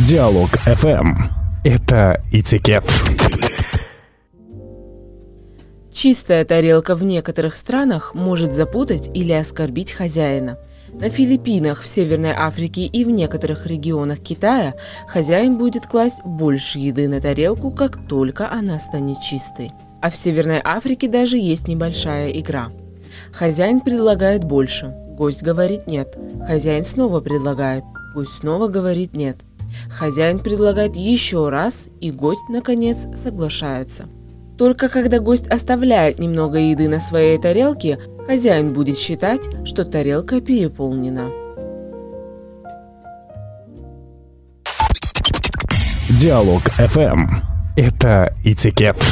Диалог FM. Это этикет. Чистая тарелка в некоторых странах может запутать или оскорбить хозяина. На Филиппинах, в Северной Африке и в некоторых регионах Китая хозяин будет класть больше еды на тарелку, как только она станет чистой. А в Северной Африке даже есть небольшая игра. Хозяин предлагает больше, гость говорит нет. Хозяин снова предлагает, гость снова говорит нет. Хозяин предлагает еще раз, и гость, наконец, соглашается. Только когда гость оставляет немного еды на своей тарелке, хозяин будет считать, что тарелка переполнена. Диалог FM. Это этикет.